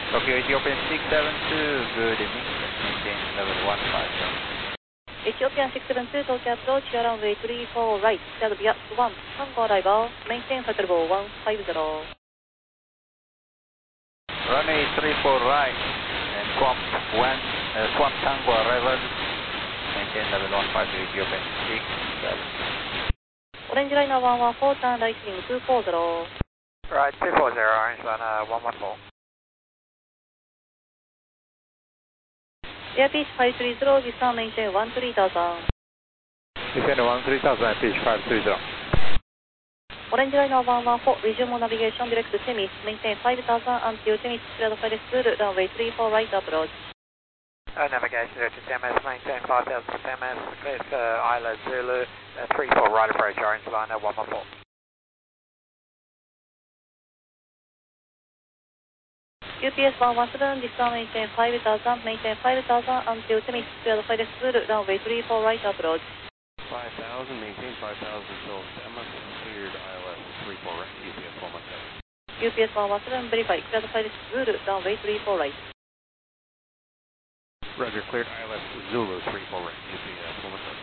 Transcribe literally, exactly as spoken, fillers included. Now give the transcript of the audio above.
Tokyo Ethiopian six seven two, good evening, maintain level one five zero. Ethiopian six seven two, Tokyo approach, runway three four right, Serbia one, Tango arrival, maintain Fatalbo one five zero. Runway three four right, and Swamp one, uh, Swamp Tango arrival, maintain level one five zero, Ethiopian six seven. Orange liner one one four, turn right wing two four zero. Right, two four zero, orange liner one one four. Airfish five three zero, descend maintain one three thousand. Descend one three thousand, Airfish five three zero. Orange liner one one four, resume navigation direct to Temis, maintain five thousand until Temis cleared flight school, runway three four right approach. Uh, navigation direct to Temis, maintain five thousand to Temis, clear for Isla Zulu, uh, three four right approach, orange liner one one four. U P S one one seven, descend maintain five thousand, maintain five thousand until Temis cleared flight school, runway three four right approach. five thousand, maintain five thousand until Temis, cleared I L S three four right, U P S one one seven. U P S one one seven, verify, cleared flight school, runway three four right. Roger, cleared I L S Zulu three four right, U P S one one seven.